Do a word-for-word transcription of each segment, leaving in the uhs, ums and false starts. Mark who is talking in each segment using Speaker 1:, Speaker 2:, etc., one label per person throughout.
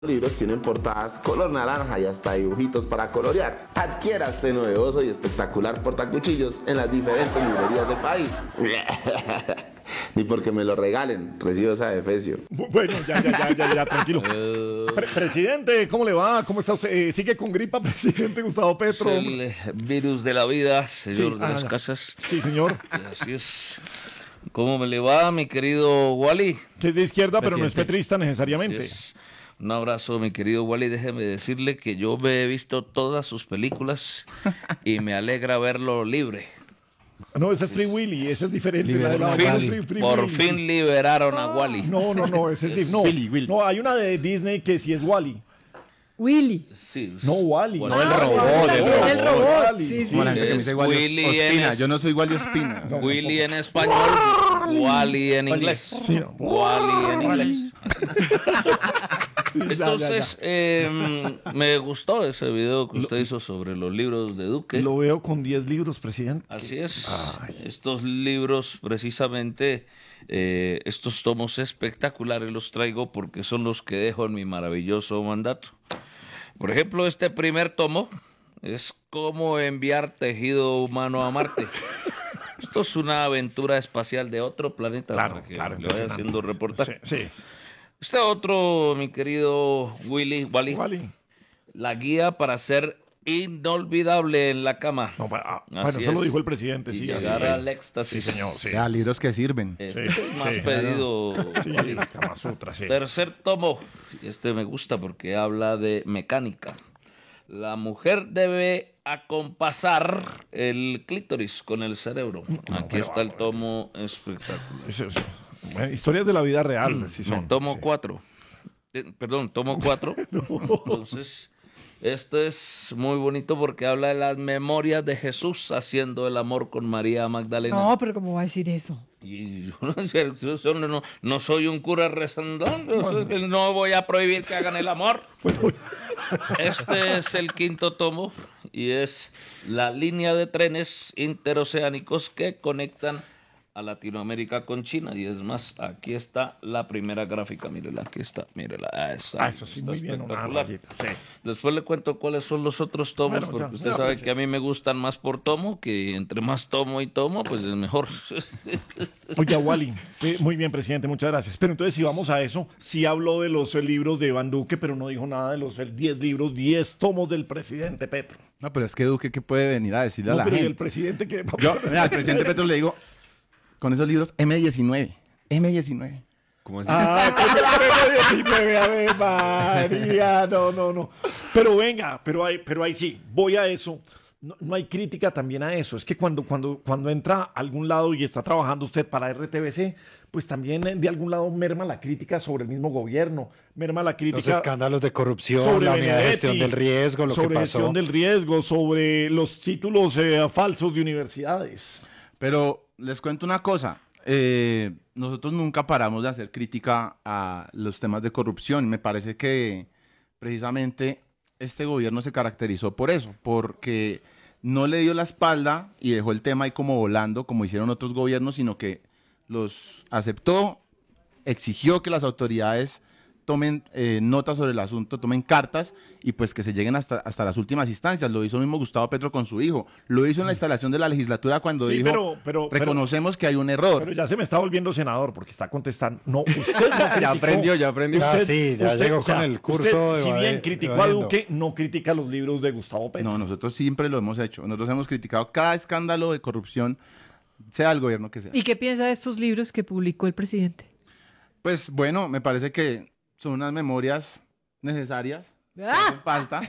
Speaker 1: libros tienen portadas color naranja y hasta dibujitos para colorear. Adquiera este novedoso y espectacular portacuchillos en las diferentes librerías del país. Ni porque me lo regalen, recibo esa defecio.
Speaker 2: Bueno, ya, ya, ya, ya, ya, tranquilo. Pre- presidente, ¿cómo le va? ¿Cómo está usted? Eh, ¿Sigue con gripa, presidente Gustavo Petro?
Speaker 3: Es el eh, virus de la vida, señor
Speaker 2: Sí,
Speaker 3: de
Speaker 2: ah,
Speaker 3: las
Speaker 2: ya.
Speaker 3: casas.
Speaker 2: Sí, señor.
Speaker 3: Así es. ¿Cómo me le va, mi querido Wally?
Speaker 2: Que es de izquierda, pero no es
Speaker 4: Presidente.
Speaker 2: petrista
Speaker 3: Así
Speaker 2: necesariamente.
Speaker 3: es. Un abrazo, mi querido Wally. Déjeme decirle que yo me he visto todas sus películas y me alegra verlo libre.
Speaker 2: No, ese es Free Willy, ese es diferente. La de la
Speaker 4: Liberaron a
Speaker 2: ballena
Speaker 4: Wally.
Speaker 2: es Free- Free
Speaker 3: Por
Speaker 2: Willy.
Speaker 3: fin liberaron a Wally.
Speaker 2: No, no, no, ese es dif- no,
Speaker 4: Willy, Willy.
Speaker 2: no, hay una de Disney que sí es Wally.
Speaker 5: Willy.
Speaker 3: Sí.
Speaker 2: No, Wally.
Speaker 3: Wally.
Speaker 4: No, el
Speaker 5: Ah,
Speaker 4: robot,
Speaker 5: Wally,
Speaker 4: el
Speaker 5: también, el
Speaker 4: robot.
Speaker 5: robot.
Speaker 2: Wally,
Speaker 5: Sí,
Speaker 2: sí.
Speaker 5: sí.
Speaker 4: Como la gente que me
Speaker 3: Es
Speaker 4: dice igual
Speaker 3: Willy
Speaker 4: Ospina.
Speaker 3: en es-
Speaker 4: Yo no soy igual de Ospina.
Speaker 3: Willy en español, Wally en inglés.
Speaker 2: Sí, no.
Speaker 3: Wally en inglés.
Speaker 2: Sí, ya, ya, ya.
Speaker 3: Entonces, eh, me gustó ese video que usted hizo sobre los libros de Duque.
Speaker 2: Lo veo con diez libros, presidente.
Speaker 3: Así es. Estos libros, precisamente, eh, estos tomos espectaculares los traigo porque son los que dejo en mi maravilloso mandato. Por ejemplo, este primer tomo es Cómo enviar tejido humano a Marte. Esto es una aventura espacial de otro planeta.
Speaker 2: Claro,
Speaker 3: para que
Speaker 2: claro,
Speaker 3: le vaya
Speaker 2: impresionante.
Speaker 3: haciendo reportaje.
Speaker 2: Sí, sí.
Speaker 3: Este otro, mi querido Willy, Wally,
Speaker 2: Wally.
Speaker 3: la guía para ser inolvidable en la cama.
Speaker 2: No, pa- ah,
Speaker 3: Así
Speaker 2: bueno, eso lo
Speaker 3: es.
Speaker 2: dijo el presidente,
Speaker 3: Y
Speaker 2: sí.
Speaker 3: llegar
Speaker 2: sí,
Speaker 3: al
Speaker 2: sí.
Speaker 3: éxtasis.
Speaker 2: Sí, señor, sí.
Speaker 4: Ya, libros que sirven.
Speaker 3: Este
Speaker 2: Sí,
Speaker 3: es el más
Speaker 2: sí,
Speaker 3: pedido.
Speaker 2: Sí, Kama Sutra, sí.
Speaker 3: Tercer tomo. Y este me gusta porque habla de mecánica. La mujer debe acompasar el clítoris con el cerebro. Aquí
Speaker 2: pero-
Speaker 3: está el tomo espectacular.
Speaker 2: Eso, eso. Bueno, historias de la vida real, sí son.
Speaker 3: Tomo
Speaker 2: sí.
Speaker 3: cuatro. Eh, perdón, tomo cuatro. Entonces, esto es muy bonito porque habla de las memorias de Jesús haciendo el amor con María Magdalena.
Speaker 5: No, pero ¿cómo va a decir eso?
Speaker 3: Y yo no, sé, yo so- no, no soy un cura rezandón, yo soy- no voy a prohibir que hagan el amor. Este es el quinto tomo y es la línea de trenes interoceánicos que conectan a Latinoamérica con China. Y es más, aquí está la primera gráfica, mírela, aquí está, mírela. Ah, esa,
Speaker 2: Ah, eso sí,
Speaker 3: está
Speaker 2: muy bien, una
Speaker 3: espectacular.
Speaker 2: rayita, sí.
Speaker 3: Después le cuento cuáles son los otros tomos,
Speaker 2: Bueno,
Speaker 3: porque
Speaker 2: ya,
Speaker 3: usted
Speaker 2: ya,
Speaker 3: sabe
Speaker 2: pues,
Speaker 3: que a mí me gustan más por tomo, que entre más tomo y tomo, pues es mejor.
Speaker 2: Oye, Wally, eh, muy bien, presidente, muchas gracias. Pero entonces, si vamos a eso, sí habló de los eh, libros de Iván Duque, pero no dijo nada de los eh, diez libros, diez tomos del presidente Petro.
Speaker 4: No, pero es que Duque, ¿qué puede venir a decirle
Speaker 2: No,
Speaker 4: a la
Speaker 2: pero ¿y el
Speaker 4: gente?
Speaker 2: presidente que...
Speaker 4: Yo, mira, al presidente Petro le digo, con esos libros, eme diecinueve. eme diecinueve.
Speaker 6: ¿Cómo así?
Speaker 2: Ah, coño, diecinueve, a ver, María, no, no, no. Pero venga, pero ahí, pero ahí sí, voy a eso. No, no hay crítica también a eso. Es que cuando, cuando, cuando entra a algún lado y está trabajando usted para R T V C, pues también eh, de algún lado merma la crítica sobre el mismo gobierno, merma la
Speaker 6: Los
Speaker 2: crítica
Speaker 6: escándalos de corrupción,
Speaker 2: sobre
Speaker 6: la unidad de
Speaker 2: Benedetti,
Speaker 6: gestión del riesgo, lo
Speaker 2: sobre
Speaker 6: que pasó.
Speaker 2: gestión del riesgo, sobre los títulos eh, falsos de universidades.
Speaker 4: Pero les cuento una cosa. eh, nosotros nunca paramos de hacer crítica a los temas de corrupción. Me parece que precisamente este gobierno se caracterizó por eso, porque no le dio la espalda y dejó el tema ahí como volando, como hicieron otros gobiernos, sino que los aceptó, exigió que las autoridades tomen eh, nota sobre el asunto, tomen cartas y pues que se lleguen hasta, hasta las últimas instancias. Lo hizo el mismo Gustavo Petro con su hijo. Lo hizo en la instalación de la legislatura cuando
Speaker 2: Sí,
Speaker 4: dijo,
Speaker 2: pero- pero- pero-
Speaker 4: reconocemos que hay un error.
Speaker 2: Pero ya se me está volviendo senador porque está contestando. No, usted no criticó.
Speaker 6: Ya aprendió, ya aprendió. Ah, sí, ya llegó con el curso
Speaker 2: usted,
Speaker 6: de
Speaker 2: si bien
Speaker 6: evade-
Speaker 2: criticó a
Speaker 6: evadiendo.
Speaker 2: Duque, no critica los libros de Gustavo Petro.
Speaker 4: No, nosotros siempre lo hemos hecho. Nosotros hemos criticado cada escándalo de corrupción, sea el gobierno que sea.
Speaker 5: ¿Y qué piensa de estos libros que publicó el presidente?
Speaker 4: Pues bueno, me parece que son unas memorias necesarias.
Speaker 5: ¡Ah!
Speaker 4: Hacen falta.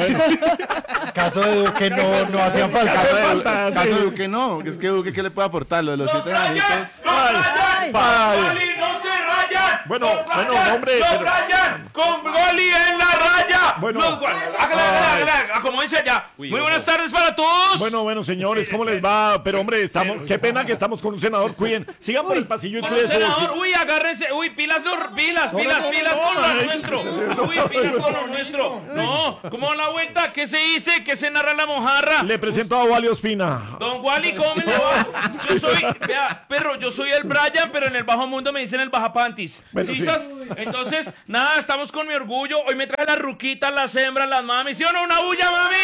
Speaker 6: Caso de Duque no, no hacían falta.
Speaker 4: Caso de,
Speaker 2: falta,
Speaker 4: caso
Speaker 2: sí.
Speaker 4: de Duque no, que es que Duque, ¿qué le puede aportar? Lo de los siete añitos.
Speaker 5: ¡Ay!
Speaker 3: ¡Goli no se rayan!
Speaker 2: Bueno,
Speaker 3: ¡No
Speaker 2: bueno,
Speaker 3: rayan!
Speaker 2: hombre,
Speaker 3: ¡No
Speaker 2: pero-
Speaker 3: rayan! ¡Con Goli en la raya!
Speaker 2: Bueno.
Speaker 3: No, Juan, hágale, hágale, hágale, como dice allá. Muy buenas tardes para todos.
Speaker 2: Bueno, bueno, señores, ¿cómo les va? Pero, hombre, estamos, qué pena que estamos con un senador. Cuiden, sigan por el pasillo y
Speaker 3: Con
Speaker 2: cuiden
Speaker 3: un
Speaker 2: su
Speaker 3: senador,
Speaker 2: bolsillo.
Speaker 3: uy, agárrense, uy, pilas, de- pilas,
Speaker 2: No,
Speaker 3: pilas,
Speaker 2: no, no,
Speaker 3: pilas
Speaker 2: no,
Speaker 3: con
Speaker 2: no,
Speaker 3: lo
Speaker 2: no,
Speaker 3: nuestro.
Speaker 2: no,
Speaker 3: Uy, pilas con lo nuestro. No, ¿cómo va la vuelta? ¿Qué se dice? ¿Qué se narra la mojarra?
Speaker 2: Le presento a Wally Ospina.
Speaker 3: Don Wally, ¿cómo me le va? Yo soy, vea, perro, yo soy el Brian, pero en el bajo mundo me dicen el baja panties.
Speaker 2: Bueno,
Speaker 3: ¿Sí
Speaker 2: sí.
Speaker 3: estás? Entonces, nada, estamos con mi orgullo. Hoy me trae las ruquitas, las hembras, las mamis. ¿Sí o no? ¡Una bulla, mami!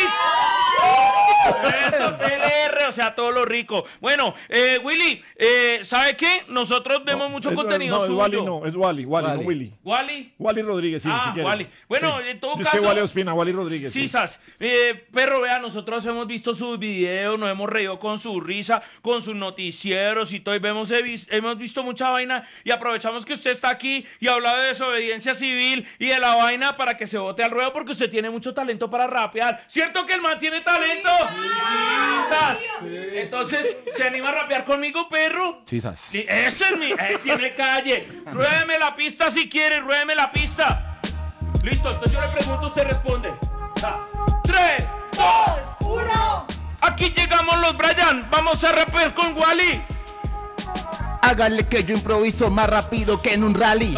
Speaker 3: Eso, T L R, o sea, todo lo rico. Bueno, eh, Willy, eh, ¿sabe qué? Nosotros vemos mucho
Speaker 2: Es-
Speaker 3: contenido
Speaker 2: no, es
Speaker 3: suyo.
Speaker 2: Wally, no, es Wally, Wally, no Willy.
Speaker 3: Wally.
Speaker 2: Wally Rodríguez, sí,
Speaker 3: Ah,
Speaker 2: si quiere.
Speaker 3: Wally. Bueno,
Speaker 2: Sí.
Speaker 3: en todo
Speaker 2: Es
Speaker 3: caso-
Speaker 2: que Wally Ospina, Wally Rodríguez. sí.
Speaker 3: Sisas, eh, perro, vea, nosotros hemos visto sus videos, nos hemos reído con su risa, con sus noticieros y todo, y vemos, he vis- hemos visto mucha vaina y aprovechamos que usted está aquí y habla de desobediencia civil y de la vaina para que se bote al ruedo porque usted tiene mucho talento para rapear. ¿Cierto que el man tiene talento? Sisas. Entonces, ¿se anima a rapear conmigo, perro?
Speaker 4: Chisas.
Speaker 3: Sí, ese es mi, eh, tiene calle. Ruédeme la pista si quiere, ruédeme la pista. Listo, entonces yo le pregunto, usted responde. Va. Tres, dos, uno. Aquí llegamos los Brian. Vamos a rapear con Wally.
Speaker 1: Hágale que yo improviso más rápido que en un rally.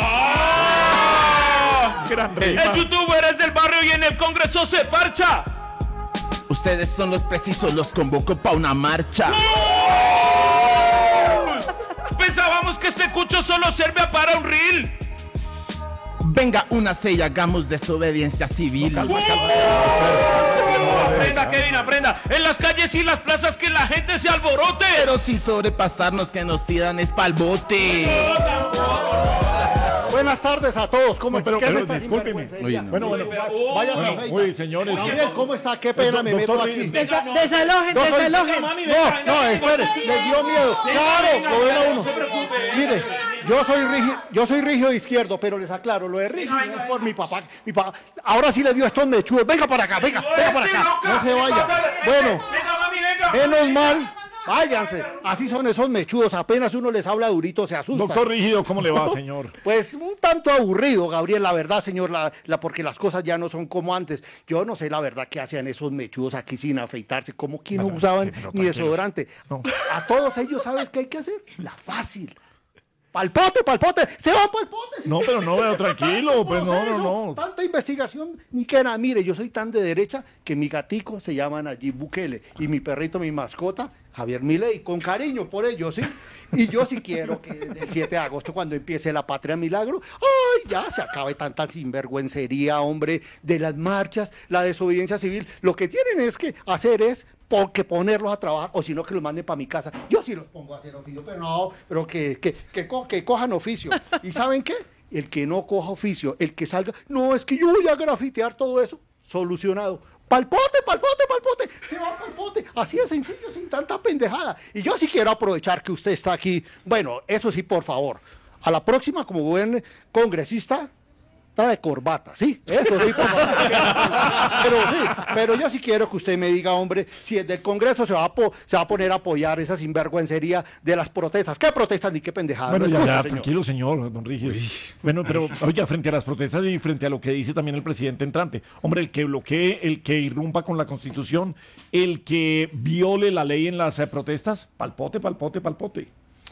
Speaker 3: ¡Ah!
Speaker 2: Gran
Speaker 3: El
Speaker 2: rima.
Speaker 3: youtuber es del barrio y en el Congreso se parcha.
Speaker 1: Ustedes son los precisos, los convoco pa' una marcha.
Speaker 3: Pensábamos que este cucho solo serve para un reel.
Speaker 1: Venga, una y hagamos desobediencia civil.
Speaker 3: Aprenda, Kevin, aprenda. En las calles y las plazas que la gente se alborote.
Speaker 1: Pero sin sobrepasarnos que nos tiran es pa'l bote.
Speaker 6: Buenas tardes a todos. ¿Cómo
Speaker 2: No, pero-
Speaker 6: ¿Qué es
Speaker 2: pero
Speaker 6: esta
Speaker 2: discúlpeme.
Speaker 6: sinvergüencería?
Speaker 4: Uy, no.
Speaker 2: Bueno, bueno.
Speaker 6: Váyase a
Speaker 2: Bueno,
Speaker 6: afeitar.
Speaker 2: uy, señores.
Speaker 6: Gabriel, ¿cómo está? Qué pena me
Speaker 2: Doctor
Speaker 6: meto
Speaker 2: Ri-
Speaker 6: aquí.
Speaker 3: Venga, no.
Speaker 5: Desalojen,
Speaker 6: No soy-
Speaker 5: desalojen.
Speaker 3: Mami,
Speaker 6: No,
Speaker 3: venga, venga,
Speaker 6: no,
Speaker 3: venga,
Speaker 6: espere,
Speaker 3: venga.
Speaker 6: le dio miedo.
Speaker 3: Venga,
Speaker 6: Claro,
Speaker 3: venga,
Speaker 6: lo ven a
Speaker 3: venga,
Speaker 6: uno.
Speaker 3: no se preocupe, venga,
Speaker 6: Mire,
Speaker 3: venga, venga.
Speaker 6: yo soy rígido, yo soy rígido izquierdo, pero les aclaro, lo de rígido
Speaker 3: Venga,
Speaker 6: es
Speaker 3: venga,
Speaker 6: por mi papá. Mi papá. Ahora sí le dio estos mechudos. Venga para acá, venga, venga para
Speaker 3: Este,
Speaker 6: acá.
Speaker 3: loca,
Speaker 6: No se
Speaker 3: ¿qué
Speaker 6: vaya.
Speaker 3: pasa?
Speaker 6: Bueno,
Speaker 3: Venga, mami, venga.
Speaker 6: menos mal. Váyanse. Así son esos mechudos. Apenas uno les habla durito, se asustan.
Speaker 2: Doctor Rígido, ¿cómo le va, señor?
Speaker 6: Pues un tanto aburrido, Gabriel, la verdad, señor, la, la- porque las cosas ya no son como antes. Yo no sé la verdad qué hacían esos mechudos aquí sin afeitarse, como que no
Speaker 2: Bueno,
Speaker 6: usaban
Speaker 2: sí, pero
Speaker 6: ni
Speaker 2: tranquilos.
Speaker 6: desodorante.
Speaker 2: No.
Speaker 6: A todos ellos, ¿sabes qué hay que hacer? La fácil. Palpote, palpote, se van palpote.
Speaker 2: No, pero no, pero tranquilo, pues no, no, no.
Speaker 6: Tanta investigación, ni que nada. Mire, yo soy tan de derecha que mi gatico se llama Nayib Bukele y mi perrito, mi mascota, Javier Milei, con cariño por ello, ¿sí? Y yo sí quiero que el siete de agosto, cuando empiece la Patria Milagro, ¡ay! Ya se acabe tanta sinvergüencería, hombre, de las marchas, la desobediencia civil. Lo que tienen es que hacer es po- que ponerlos a trabajar, o si no, que los manden para mi casa. Yo sí los pongo a hacer oficio, pero no, pero que, que, que, co- que cojan oficio. ¿Y saben qué? El que no coja oficio, el que salga, no, es que yo voy a grafitear todo eso, solucionado. Palpote, palpote, palpote, se va palpote. Así de sencillo, sin tanta pendejada. Y yo sí quiero aprovechar que usted está aquí. Bueno, eso sí, por favor. A la próxima, como buen congresista, trae corbata, ¿sí? Eso sí, por favor. Pero sí, pero yo sí quiero que usted me diga, hombre, si desde el Congreso se va a, po- se va a poner a apoyar esa sinvergüencería de las protestas. ¿Qué protestas ni qué pendejada?
Speaker 2: Bueno,
Speaker 6: No
Speaker 2: ya,
Speaker 6: escucha,
Speaker 2: ya,
Speaker 6: señor.
Speaker 2: tranquilo, señor, don Rígido. Bueno, pero, oiga, frente a las protestas y frente a lo que dice también el presidente entrante, hombre, el que bloquee, el que irrumpa con la Constitución, el que viole la ley en las eh, protestas, palpote, palpote, palpote.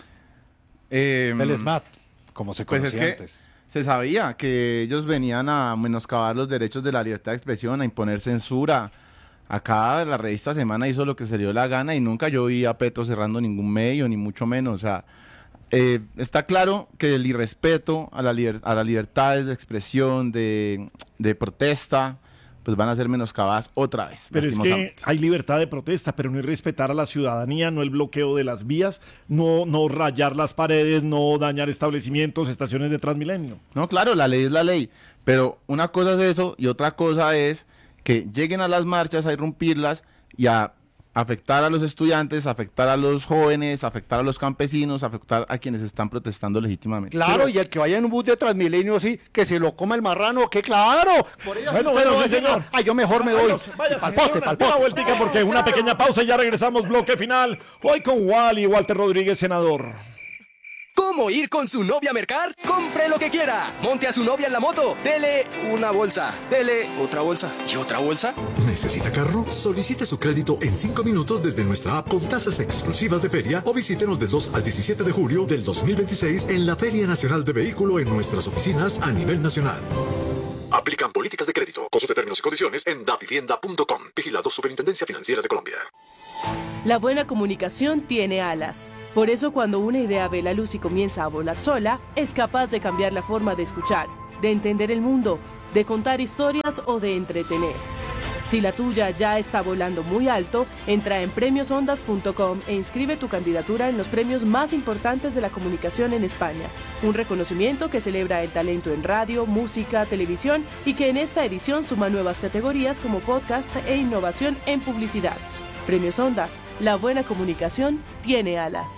Speaker 4: Eh,
Speaker 6: Mm.
Speaker 7: Del S M A T, como se
Speaker 4: Pues
Speaker 7: conocía
Speaker 4: es que
Speaker 7: antes.
Speaker 4: se sabía que ellos venían a menoscabar los derechos de la libertad de expresión, a imponer censura. Acá la revista Semana hizo lo que se le dio la gana y nunca yo vi a Petro cerrando ningún medio, ni mucho menos. O sea, eh, está claro que el irrespeto a, la liber- a las libertades de expresión, de, de protesta, pues van a ser menoscabadas otra vez.
Speaker 2: Pero es que
Speaker 4: lastimosamente.
Speaker 2: hay libertad de protesta, pero no es respetar a la ciudadanía, no el bloqueo de las vías, no, no rayar las paredes, no dañar establecimientos, estaciones de Transmilenio.
Speaker 4: No, claro, la ley es la ley, pero una cosa es eso y otra cosa es que lleguen a las marchas a irrumpirlas y a afectar a los estudiantes, afectar a los jóvenes, afectar a los campesinos, afectar a quienes están protestando legítimamente.
Speaker 6: Claro, y el que vaya en un bus de Transmilenio, sí, que se lo coma el marrano, que claro. Por ello,
Speaker 2: Bueno,
Speaker 6: usted
Speaker 2: bueno,
Speaker 6: no
Speaker 2: sí,
Speaker 6: dice,
Speaker 2: señor.
Speaker 6: Ay, yo mejor me voy.
Speaker 2: Vaya,
Speaker 6: Palpote,
Speaker 2: una
Speaker 6: palpote.
Speaker 2: vueltica porque una pequeña pausa y ya regresamos, bloque final. Hoy con Wally, Walter Rodríguez, senador.
Speaker 7: ¿Cómo ir con su novia a mercar? Compre lo que quiera. Monte a su novia en la moto. Dele una bolsa. Dele otra bolsa. ¿Y otra bolsa?
Speaker 8: ¿Necesita carro? Solicite su crédito en cinco minutos desde nuestra app con tasas exclusivas de feria o visítenos del dos al diecisiete de julio del dos mil veintiséis en la Feria Nacional de Vehículo en nuestras oficinas a nivel nacional. Aplican políticas de crédito. Consulte términos y condiciones en davivienda punto com. Vigilado Superintendencia Financiera de Colombia.
Speaker 9: La buena comunicación tiene alas. Por eso cuando una idea ve la luz y comienza a volar sola, es capaz de cambiar la forma de escuchar, de entender el mundo, de contar historias o de entretener. Si la tuya ya está volando muy alto, entra en premios ondas punto com e inscribe tu candidatura en los premios más importantes de la comunicación en España. Un reconocimiento que celebra el talento en radio, música, televisión y que en esta edición suma nuevas categorías como podcast e innovación en publicidad. Premios Ondas, la buena comunicación tiene alas.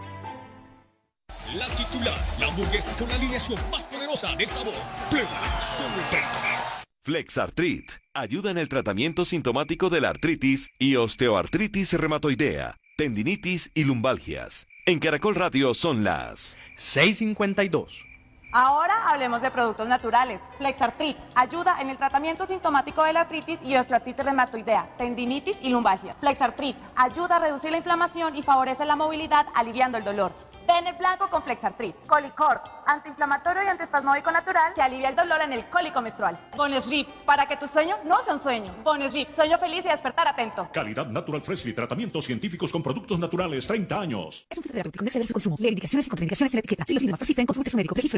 Speaker 10: La titular, la hamburguesa con la alineación más poderosa del sabor. Prueba, solo Restaurant.
Speaker 11: Flexartrit ayuda en el tratamiento sintomático de la artritis y osteoartritis reumatoidea, tendinitis y lumbalgias. En Caracol Radio son las
Speaker 7: seis cincuenta y dos.
Speaker 12: Ahora hablemos de productos naturales. Flexartrit ayuda en el tratamiento sintomático de la artritis y osteoartritis reumatoidea, tendinitis y lumbalgia. Flexartrit ayuda a reducir la inflamación y favorece la movilidad, aliviando el dolor. Den el blanco con Flexartrit. Colicort, antiinflamatorio y antiespasmódico natural que alivia el dolor en el cólico menstrual. Bonesleep, para que tu sueño no sea un sueño. Bonesleep, sueño feliz y despertar atento.
Speaker 10: Calidad Natural Freshly, tratamientos científicos con productos naturales, treinta años.
Speaker 13: Es un fitoterapéutico, no exceder su consumo. Lee indicaciones y contraindicaciones en la etiqueta. Si los síntomas persisten, consulte a su médico. Registro